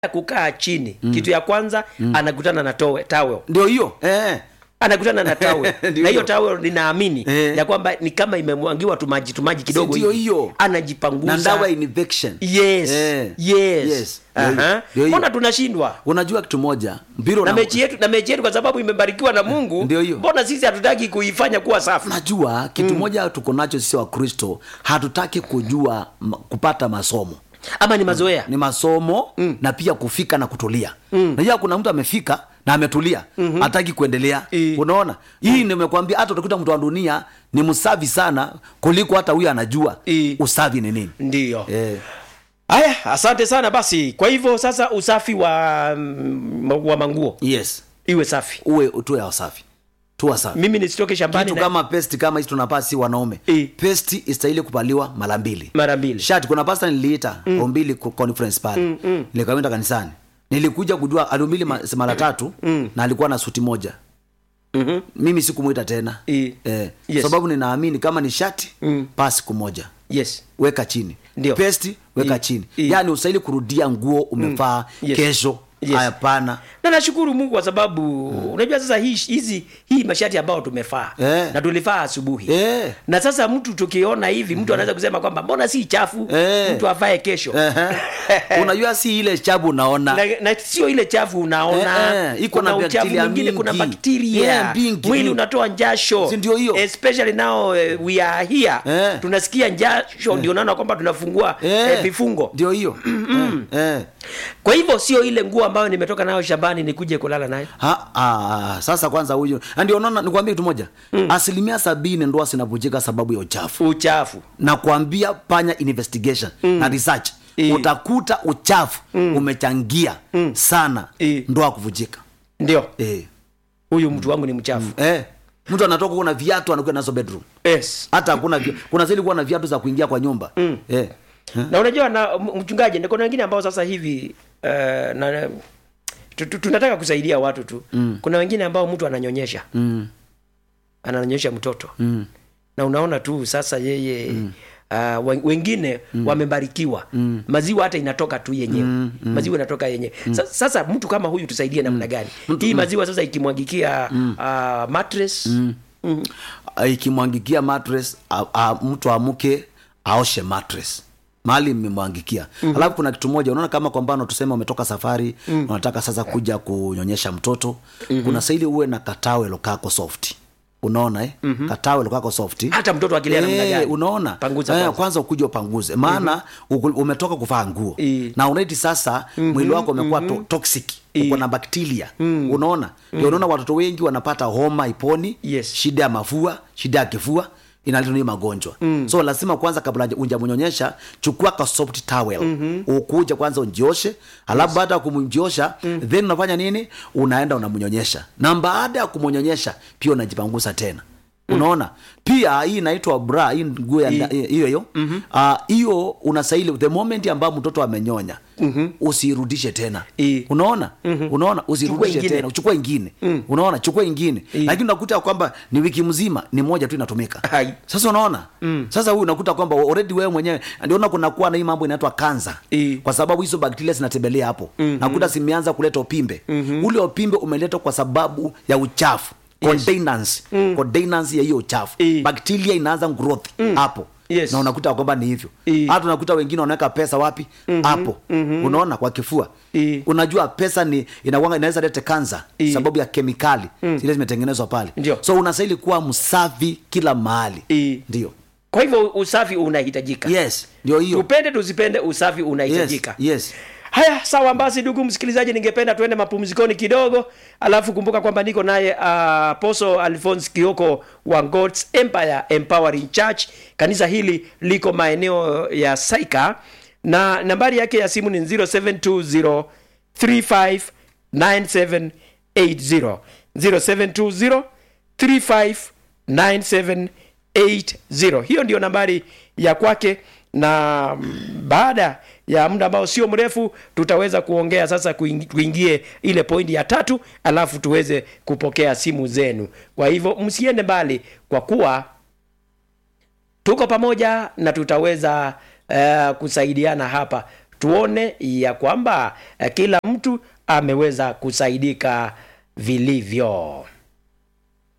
kukaa chini kitu ya kwanza anakutana na towel. Ndio hiyo. Anakutana na towel. Na hiyo towel ninaamini ya kwamba ni kama imemwangiwa tumaji kidogo hivi. Anajipanguza. Na dawa infection. Yes. Mbona tunashindwa? Unajua kitu moja, mpira na mechi yetu kwa sababu imebarikiwa na Mungu. Mbona sisi hatutaki kuifanya kuwa safi? Najua kitu moja tuko nacho sisi wa Kristo, hatutaki kujua kupata masomo. Ama ni mazoea. Ni masomo na pia kufika na kutulia. Unajua kuna mtu amefika na ametulia, hataki kuendelea. Unaona? Hii nimekwambia hata utakuta mtu wa dunia ni msafi sana kuliko hata huyu anajua usafi ni nini. Ndio. Haya, asante sana basi. Kwa hivyo sasa usafi wa manguo. Yes. Iwe safi. Uwe ya usafi. Tuwa safi. Mimi nisitoke shambani kitu kama pesti kama hizi tunapasi wanaume. Pesti istahili kupaliwa mara mbili. Shati kuna pasta niliita ombili conference pale. Nilikwenda kanisani. Nilikuja kujua aliombili mara 3 na alikuwa na suti moja. Mimi sikumuita tena. Yes. Sababu ninaamini kama ni shati pasi kumoja. Yes. Weka chini. Ndio. Pesti weka chini. Yaani usahili kurudia nguo umevaa kesho. Hapana. Na nashukuru Mungu kwa sababu unajua sasa hii mashati ambayo tumefaa na tulifaa asubuhi. Na sasa mtu tukiona hivi mtu anaweza kusema kwamba mbona si chafu, mtu avae kesho. Unajua si ile chafu unaona. Na sio ile chafu unaona. Iko na bakteria mingi. Kuna bakteria. Mwili unatoa njasho. Especially now we are here. Tunasikia njasho ndio unaona kwamba tunafungua vifungo. Ndio hiyo. Kwa hivyo sio ile nguo ambayo nimetoka nayo shambani nikuje kulala nayo. Sasa kwanza huyo. Ndio unaona nikwambie kitu moja. 70% ndoa zinavunjika sababu ya uchafu. Na kuambia fanya investigation na research. Utakuta uchafu umechangia sana ndoa kuvunjika. Ndio. Huyu mtu wangu ni mchafu. Mtu anatoka kuna viatu anakuwa nazo bedroom. Yes. Hata kuna zile kuwa na viatu za kuingia kwa nyumba. Na unajua na mchungaji ndiko na wengine ambao sasa hivi tunataka kusaidia watu tu. Kuna wengine ambao mtu ananyonyesha. Ananyonyesha mtoto. Na unaona tu sasa yeye wengine wamebarikiwa. Maziwa hata inatoka tu yenyewe. Maziwa inatoka yenyewe. Sasa mtu kama huyu tusaidie namna gani? Hii maziwa sasa ikimwagikia mattress. Ikimwagikia mattress mtu amuke aoshe mattress. Mahali mmemwangikia. Alafu kuna kitu moja unaona kama kwa mfano tuseme umetoka safari, unataka sasa kuja kunyonyesha mtoto, kuna saili uwe na katawe lokako soft. Unaona katawe lokako soft. Hata mtoto akilia namna gani? Unaona? Kwanza ukuje upanguze. Maana umetoka kuvaa nguo. Na unaiti sasa mwili wako umekuwa toxic. Uko na bakteria. Unaona? Ndio unaona watoto wengi wanapata homa iponi, shida ya mafua, shida ya kifua. Inaleta ni magonjwa. So lazima kwanza kabla unjamnyonyesha chukua ka soft towel. Ukuje kwanza unjioshe, alafu baada ya kumjiosha then unafanya nini? Unaenda unamnyonyesha. Na baada ya kumnyonyesha pia unajipangusa tena. Unaona? Pia hii inaitwa bra, hii nguo hiyo. Hiyo unastahili the moment ambapo mtoto amenyonya, usirudishe tena. Unaona? Unaona? Usirudishe tena, uchukue nyingine. Unaona? Chukua nyingine. Lakini unakuta kwamba ni wiki mzima ni moja tu inatumika. Sasa unaona? Sasa huyu unakuta kwamba already wewe mwenyewe ndio kuna kuwa na hii mambo inaitwa kansa. Kwa sababu hizo bakteria zinatembelea hapo. Nakuta zimeanza kuleta upimbe. Ule upimbe umeletwa kwa sababu ya uchafu. Containers ya hiyo uchafu. Bakteria inaanza growth hapo. Na unakuta kwamba ni hivyo. Hata unakuta wengine wanaweka pesa wapi? Hapo. Unaona kwa kifua. Unajua pesa ni inaweza leta kansa sababu ya kemikali zile zimetengenezwa pale. So unastahili kuwa msafi kila mahali. Ndio. Kwa hivyo usafi unahitajika. Yes, ndio hiyo. Tupende tusipende usafi unahitajika. Yes. Haya, sawa basi ndugu msikilizaji, ningependa tuende mapumzikoni kidogo. Alafu kumbuka kwamba niko naye Apostle Alphonse Kioko wa God's Empire Empowering Church. Kanisa hili liko maeneo ya Saika na nambari yake ya simu ni 0720 359780. 0720 359780. Hiyo ndio nambari ya kwake, na baada ya muda ambao sio mrefu tutaweza kuongea sasa, kuingie ile pointi ya 3, alafu tuweze kupokea simu zenu. Kwa hivyo msiende mbali, kwa kuwa tuko pamoja na tutaweza kusaidiana hapa tuone ya kwamba kila mtu ameweza kusaidika vilivyo.